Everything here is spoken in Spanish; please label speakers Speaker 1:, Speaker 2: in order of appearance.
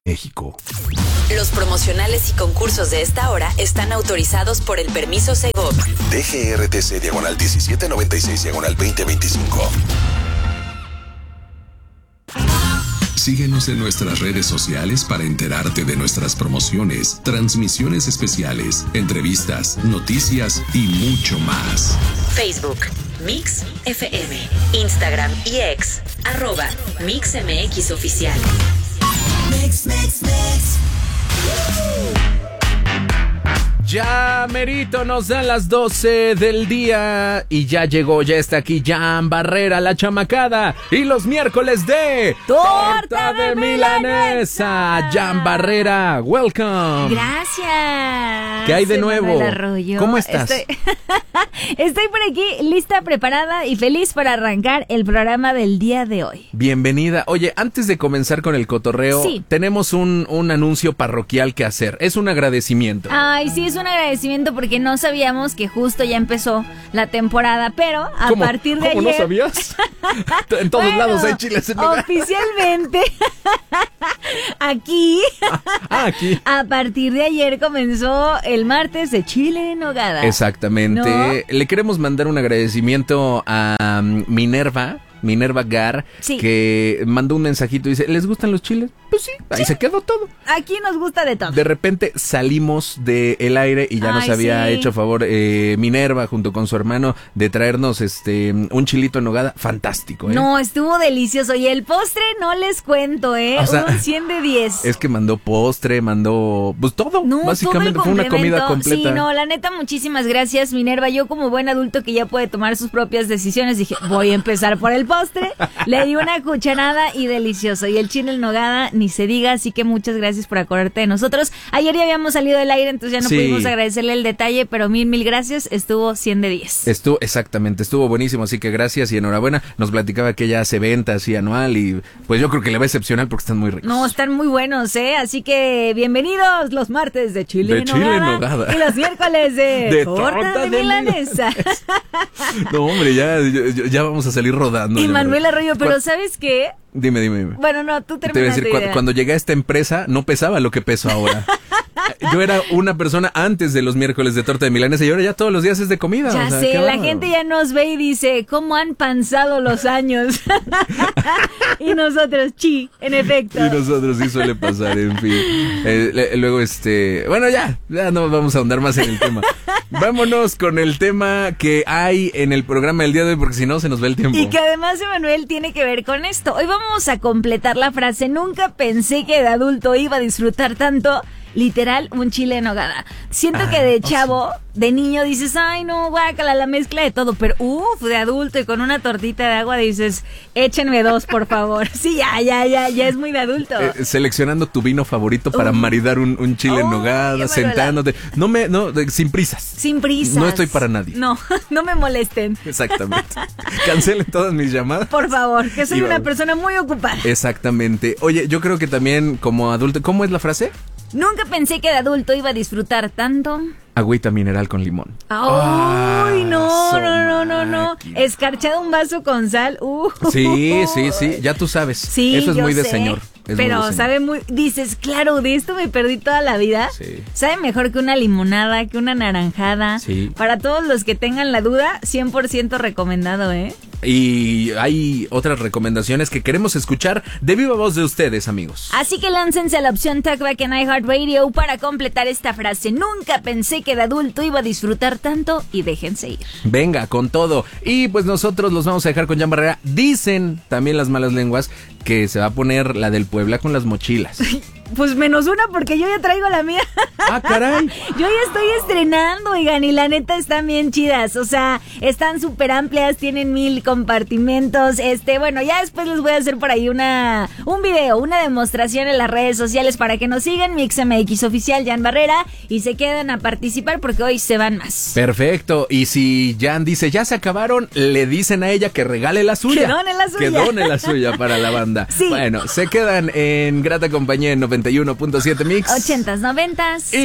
Speaker 1: México.
Speaker 2: Los promocionales y concursos de esta hora están autorizados por el permiso Segov.
Speaker 3: DGRTC /1796/2025. Síguenos en nuestras redes sociales para enterarte de nuestras promociones, transmisiones especiales, entrevistas, noticias y mucho más.
Speaker 2: Facebook, Mix FM, Instagram y X, @MixMXOficial.
Speaker 4: Mix.
Speaker 1: Ya merito nos dan las 12 del día y ya está aquí Jan Barrera, la chamacada, y los miércoles de
Speaker 5: Torta de Milanesa.
Speaker 1: Jan Barrera, welcome.
Speaker 5: Gracias.
Speaker 1: ¿Qué hay de nuevo? ¿Cómo estás?
Speaker 5: Estoy por aquí lista, preparada y feliz para arrancar el programa del día de hoy.
Speaker 1: Bienvenida. Oye, antes de comenzar con el cotorreo,
Speaker 5: sí,
Speaker 1: tenemos un anuncio parroquial que hacer. Es un agradecimiento.
Speaker 5: Ay, sí, es un agradecimiento porque no sabíamos que justo ya empezó la temporada, pero a partir de ayer...
Speaker 1: ¿Cómo no sabías? En todos lados hay chiles en nogada.
Speaker 5: Oficialmente, aquí,
Speaker 1: aquí,
Speaker 5: a partir de ayer comenzó el martes de chile en nogada.
Speaker 1: Exactamente.
Speaker 5: ¿No?
Speaker 1: Le queremos mandar un agradecimiento a Minerva Gar,
Speaker 5: sí,
Speaker 1: que mandó un mensajito y dice, ¿les gustan los chiles? Pues sí, ahí se quedó todo.
Speaker 5: Aquí nos gusta de todo.
Speaker 1: De repente salimos del aire y ya nos había hecho favor Minerva junto con su hermano de traernos un chilito en nogada fantástico.
Speaker 5: No, estuvo delicioso. Y el postre no les cuento,
Speaker 1: o sea,
Speaker 5: un 100 de 10.
Speaker 1: Es que mandó postre, mandó pues todo,
Speaker 5: no,
Speaker 1: básicamente
Speaker 5: todo
Speaker 1: fue una comida completa.
Speaker 5: Sí, no, la neta, muchísimas gracias, Minerva. Yo como buen adulto que ya puede tomar sus propias decisiones, dije, voy a empezar por el postre. Le di una cucharada y delicioso. Y el chile en nogada ni se diga, así que muchas gracias por acordarte de nosotros. Ayer ya habíamos salido del aire, entonces ya no pudimos agradecerle el detalle, pero mil gracias, estuvo 100 de 10.
Speaker 1: Estuvo buenísimo, así que gracias y enhorabuena. Nos platicaba que ella hace venta así anual y pues yo creo que le va a excepcionar porque están muy ricos.
Speaker 5: No, están muy buenos, así que bienvenidos los martes de chile en nogada y los miércoles de torta de milanesa.
Speaker 1: No, hombre, ya vamos a salir rodando.
Speaker 5: Y Manuel Arroyo, pero ¿sabes qué?
Speaker 1: Dime.
Speaker 5: Bueno, no, tú terminas.
Speaker 1: Te voy a decir, cuando llegué a esta empresa no pesaba lo que peso ahora. Yo era una persona antes de los miércoles de torta de milanesa y ahora ya todos los días es de comida.
Speaker 5: Ya sé, la gente ya nos ve y dice, ¿cómo han pasado los años? Y nosotros, en efecto.
Speaker 1: Y nosotros sí suele pasar, en fin. Luego, bueno, ya no vamos a ahondar más en el tema. Vámonos con el tema que hay en el programa del día de hoy, porque si no se nos va el tiempo.
Speaker 5: Y que además, Emanuel, tiene que ver con esto. Hoy vamos a completar la frase, nunca pensé que de adulto iba a disfrutar tanto. Literal, un chile en nogada. Siento que de chavo, de niño dices, ay no, guácala, la mezcla de todo, pero de adulto y con una tortita de agua dices, échenme 2, por favor. Sí, ya es muy de adulto.
Speaker 1: Seleccionando tu vino favorito para maridar un chile en nogada, sentándote. Sin prisas.
Speaker 5: Sin prisas.
Speaker 1: No estoy para nadie.
Speaker 5: No me molesten.
Speaker 1: Exactamente. Cancelen todas mis llamadas.
Speaker 5: Por favor, que soy una persona muy ocupada.
Speaker 1: Exactamente. Oye, yo creo que también como adulto, ¿cómo es la frase?
Speaker 5: Nunca pensé que de adulto iba a disfrutar tanto.
Speaker 1: Agüita mineral con limón.
Speaker 5: ¡Ay, no! Escarchado un vaso con sal.
Speaker 1: Sí, ya tú sabes.
Speaker 5: Sí,
Speaker 1: eso es muy de señor.
Speaker 5: Pero sabe dices, claro, de esto me perdí toda la vida.
Speaker 1: Sí.
Speaker 5: Sabe mejor que una limonada, que una naranjada.
Speaker 1: Sí.
Speaker 5: Para todos los que tengan la duda, 100% recomendado,
Speaker 1: Y hay otras recomendaciones que queremos escuchar de viva voz de ustedes, amigos.
Speaker 5: Así que láncense a la opción Talkback en iHeartRadio para completar esta frase. Nunca pensé que de adulto iba a disfrutar tanto y déjense ir.
Speaker 1: Venga, con todo. Y pues nosotros los vamos a dejar con Jan Barrera. Dicen también las malas lenguas que se va a poner la del Puebla con las mochilas.
Speaker 5: Pues menos una porque yo ya traigo la mía.
Speaker 1: ¡Ah, caray!
Speaker 5: Yo ya estoy estrenando, oigan, y la neta están bien chidas. O sea, están súper amplias, tienen 1000 compartimentos. Bueno, ya después les voy a hacer por ahí un video, una demostración en las redes sociales para que nos sigan, MixMX Oficial Jan Barrera, y se queden a participar porque hoy se van más.
Speaker 1: Perfecto. Y si Jan dice, ya se acabaron, le dicen a ella que regale la suya.
Speaker 5: Que done la suya
Speaker 1: para la banda.
Speaker 5: Sí.
Speaker 1: Bueno, se quedan en grata compañía en 91.7 Mix.
Speaker 5: 80s, 90s.